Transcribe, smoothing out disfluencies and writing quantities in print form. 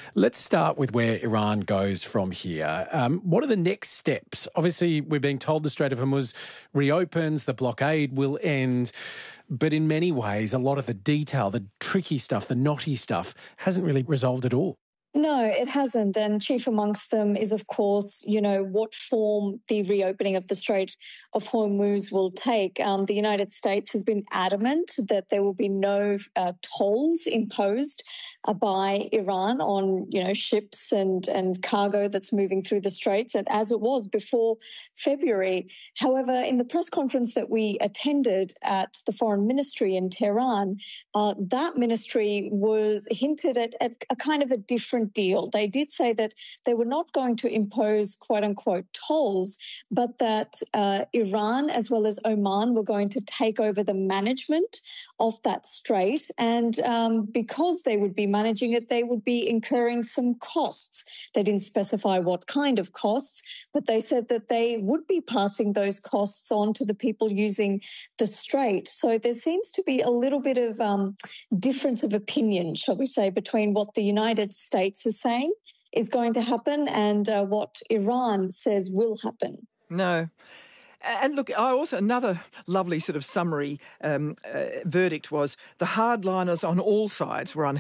Let's start with where Iran goes from here. What are the next steps? Obviously, we're being told the Strait of Hormuz reopens, the blockade will end, but in many ways, a lot of the detail, the tricky stuff, the knotty stuff, hasn't really resolved at all. No, it hasn't. And chief amongst them is, of course, what form the reopening of the Strait of Hormuz will take. The United States has been adamant that there will be no tolls imposed by Iran on, ships and cargo that's moving through the straits, and as it was before February. However, in the press conference that we attended at the Foreign Ministry in Tehran, that ministry was hinted at a kind of a different deal. They did say that they were not going to impose quote unquote tolls, but that Iran as well as Oman were going to take over the management of that strait. And because they would be managing it, they would be incurring some costs. They didn't specify what kind of costs, but they said that they would be passing those costs on to the people using the strait. So there seems to be a little bit of difference of opinion, shall we say, between what the United States is saying is going to happen and what Iran says will happen. No. And look, another lovely sort of summary verdict was the hardliners on all sides were unhappy